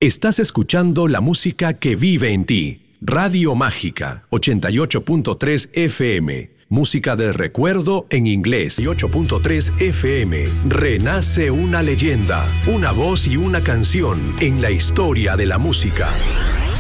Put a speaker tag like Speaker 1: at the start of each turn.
Speaker 1: Estás escuchando la música que vive en ti. Radio Mágica, 88.3 FM. Música de recuerdo en inglés. 88.3 FM. Renace una leyenda, una voz y una canción en la historia de la música.